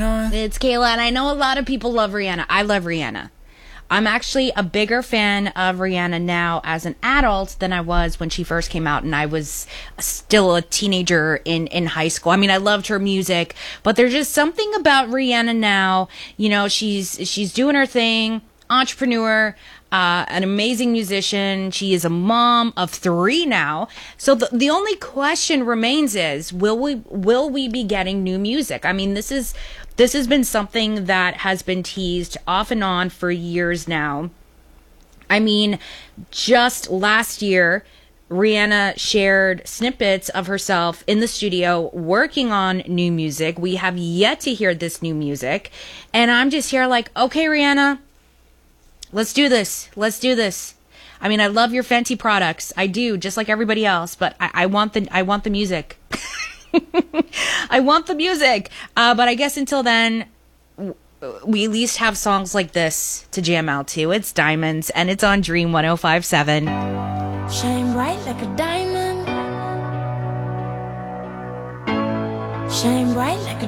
It's Kayla, and I know a lot of people love Rihanna. I love Rihanna. I'm actually a bigger fan of Rihanna now as an adult than I was when she first came out and I was still a teenager in high school. I mean, I loved her music, but there's just something about Rihanna now. You know, she's doing her thing, entrepreneur, an amazing musician. She is a mom of 3 now. So the only question remains is, will we be getting new music? I mean, this has been something that has been teased off and on for years now. I mean, just last year, Rihanna shared snippets of herself in the studio working on new music. We have yet to hear this new music. And I'm just here like, okay, Rihanna, let's do this. Let's do this. I mean, I love your Fenty products. I do, just like everybody else, but I want the music. I want the music. But I guess until then, we at least have songs like this to jam out to. It's Diamonds, and it's on Dream 105.7. Shine bright like a diamond. Shine bright like a